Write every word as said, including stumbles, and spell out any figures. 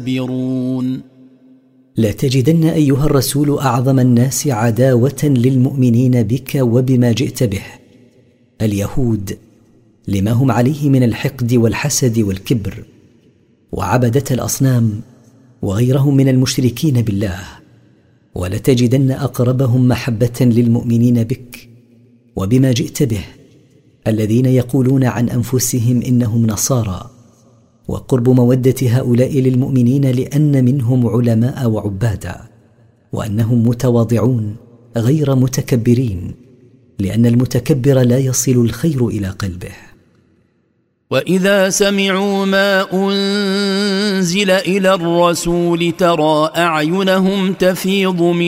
يستكبرون. لا تجدن أيها الرسول أعظم الناس عداوة للمؤمنين بك وبما جئت به اليهود، لما هم عليه من الحقد والحسد والكبر، وعبدة الأصنام وغيرهم من المشركين بالله. ولتجدن أقربهم محبة للمؤمنين بك وبما جئت به الذين يقولون عن أنفسهم إنهم نصارى، وقرب مودة هؤلاء للمؤمنين لأن منهم علماء وعبادا، وأنهم متواضعون غير متكبرين، لأن المتكبر لا يصل الخير إلى قلبه. وإذا سمعوا ما أنزل إلى الرسول ترى أعينهم تفيض من